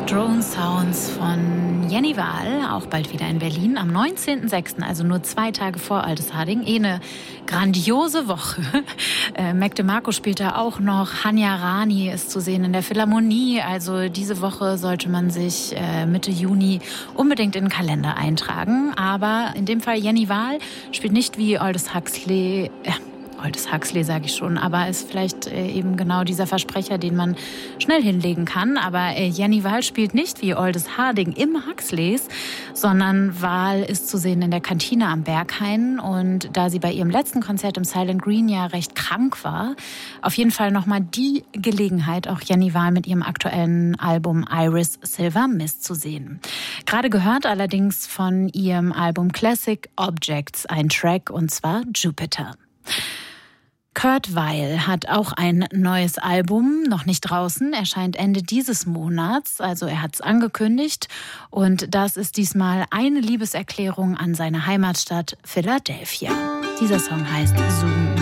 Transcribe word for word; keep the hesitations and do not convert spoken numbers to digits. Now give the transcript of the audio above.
Drone Sounds von Jenny Wahl, auch bald wieder in Berlin, am neunzehnten sechsten, also nur zwei Tage vor Aldesharding. Eh eine grandiose Woche. Äh, Mac DeMarco spielt da auch noch, Hanya Rani ist zu sehen in der Philharmonie. Also diese Woche sollte man sich äh, Mitte Juni unbedingt in den Kalender eintragen. Aber in dem Fall Jenny Wahl spielt nicht wie Aldous Huxley... Äh, Aldous Huxley sage ich schon, aber ist vielleicht äh, eben genau dieser Versprecher, den man schnell hinlegen kann. Aber äh, Jenny Wahl spielt nicht wie Aldous Harding im Huxleys, sondern Wahl ist zu sehen in der Kantine am Berghain. Und da sie bei ihrem letzten Konzert im Silent Green ja recht krank war, auf jeden Fall nochmal die Gelegenheit, auch Jenny Wahl mit ihrem aktuellen Album Iris Silver Mist zu sehen. Gerade gehört allerdings von ihrem Album Classic Objects ein Track, und zwar Jupiter. Kurt Weill hat auch ein neues Album, noch nicht draußen, erscheint Ende dieses Monats, also er hat es angekündigt. Und das ist diesmal eine Liebeserklärung an seine Heimatstadt Philadelphia. Dieser Song heißt Zoom.